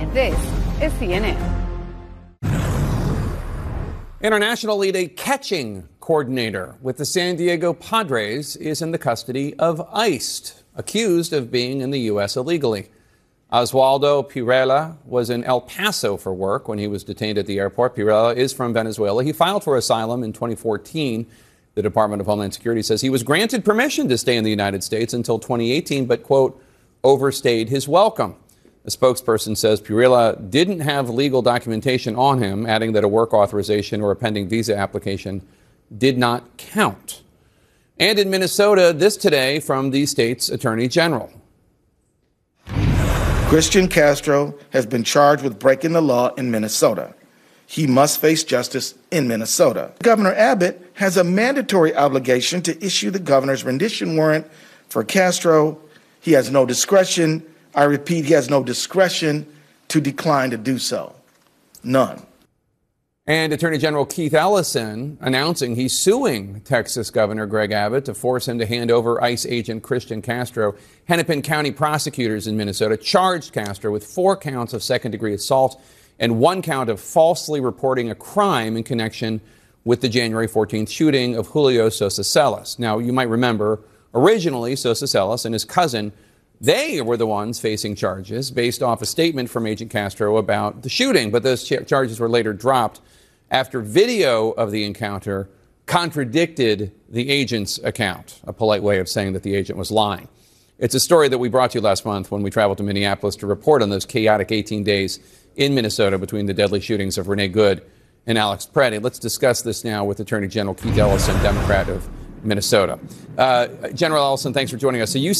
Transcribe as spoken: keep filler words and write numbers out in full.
and this is C N N. International lead, a catching coordinator with the San Diego Padres, is in the custody of ICE, accused of being in the U S illegally. Oswaldo Pirela was in El Paso for work when he was detained at the airport. Pirela is from Venezuela. He filed for asylum in twenty fourteen. The Department of Homeland Security says he was granted permission to stay in the United States until twenty eighteen, but, quote, overstayed his welcome. A spokesperson says Pirela didn't have legal documentation on him, adding that a work authorization or a pending visa application did not count. And in Minnesota, this today from the state's attorney general. Christian Castro has been charged with breaking the law in Minnesota. He must face justice in Minnesota. Governor Abbott has a mandatory obligation to issue the governor's rendition warrant for Castro. He has no discretion. I repeat, he has no discretion to decline to do so. None. And Attorney General Keith Ellison announcing he's suing Texas Governor Greg Abbott to force him to hand over ICE agent Christian Castro. Hennepin County prosecutors in Minnesota charged Castro with four counts of second-degree assault and one count of falsely reporting a crime in connection with the January fourteenth shooting of Julio Sosa Celis. Now, you might remember, originally Sosa Celis and his cousin, they were the ones facing charges based off a statement from Agent Castro about the shooting, but those ch- charges were later dropped after video of the encounter contradicted the agent's account, a polite way of saying that the agent was lying. It's a story that we brought you last month when we traveled to Minneapolis to report on those chaotic eighteen days in Minnesota between the deadly shootings of Renee Good and Alex Preddy. Let's discuss this now with Attorney General Keith Ellison, Democrat of Minnesota. Uh, General Ellison, thanks for joining us. So you